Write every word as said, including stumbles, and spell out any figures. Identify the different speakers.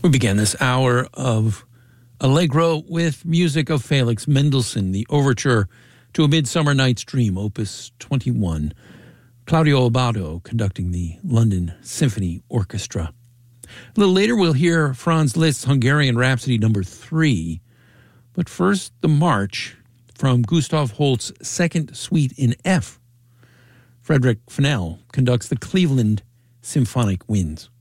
Speaker 1: We began this hour of Allegro with music of Felix Mendelssohn, the overture to A Midsummer Night's Dream, Opus twenty-one. Claudio Abbado conducting the London Symphony Orchestra. A little later, we'll hear Franz Liszt's Hungarian Rhapsody number three. But first, the march from Gustav Holst's Second Suite in F. Frederick Fennell conducts the Cleveland Symphonic Winds.